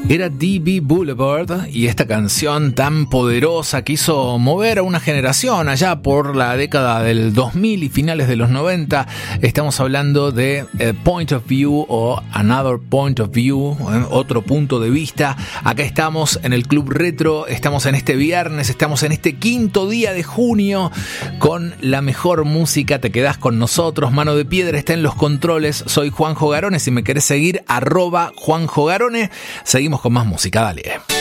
Era D.B. Boulevard y esta canción tan poderosa que hizo mover a una generación allá por la década del 2000 y finales de los 90. Estamos hablando de Point of View o Another Point of View, otro punto de vista. Acá estamos en el Club Retro, estamos en este viernes, estamos en este quinto día de junio con la mejor música. Te quedás con nosotros, Mano de Piedra está en los controles. Soy Juanjo Garone, si me querés seguir, @Juanjo Garone. Seguimos con más música, dale.